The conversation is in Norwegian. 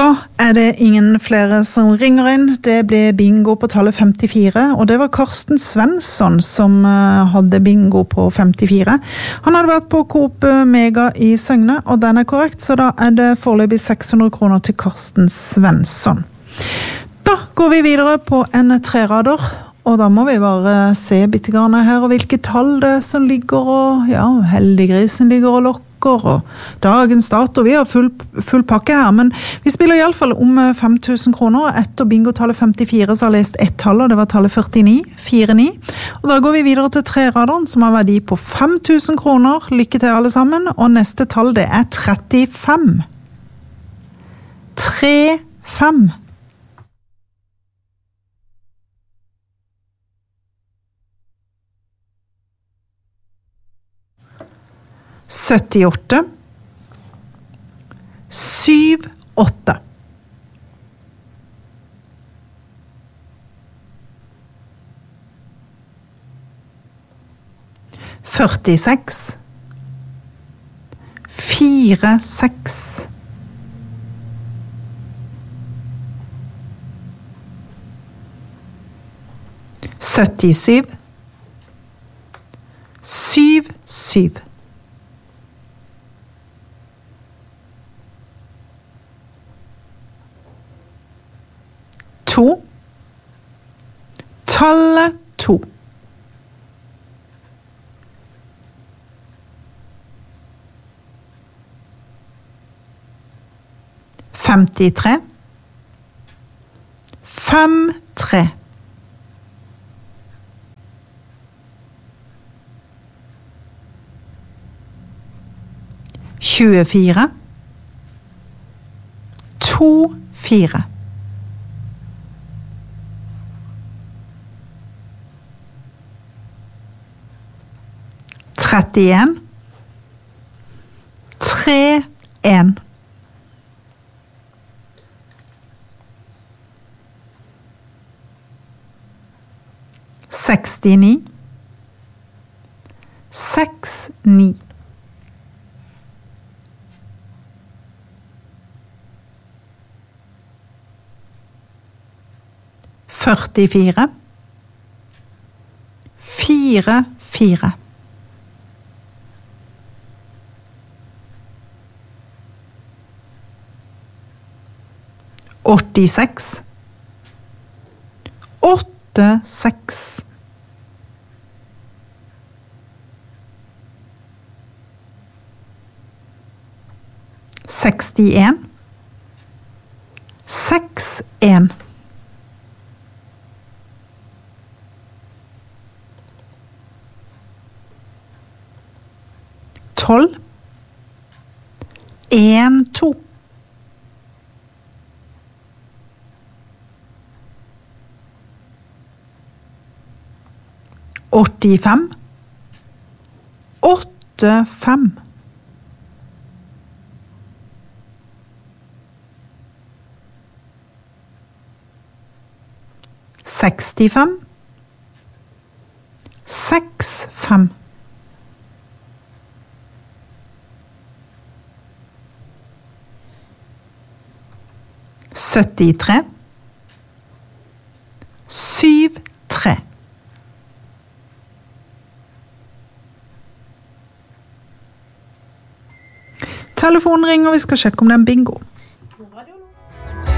Da det ingen flere som ringer inn. Det ble bingo på tallet 54, og det var Karsten Svensson som hadde bingo på 54. Han hadde vært på Coop Mega i Søgne, og den korrekt, så da det foreløpig 600 kroner til Karsten Svensson. Da går vi videre på en trerader, og da må vi bare se bitte grann her, og hvilke tall det som ligger, og ja, heldiggrisen ligger og lokker, og dagens dato, vi har full pakke her, men vi spiller i alle fall om 5000 kroner, og etter bingo-tallet 54 så har jeg lest ett tall, og det var tallet 49, og da går vi videre til treraderen, som har verdi på 5000 kroner, lykke til alle sammen, og neste tall det 35. 35. 78 78 46 46 77 77 2 tallet 2 53 53 24 24 31 31 69 69 44 44 86 86 61 61 12 1 2 85 85 65 65 73 73 Telefonen ringer, og vi skal sjekke om det bingo.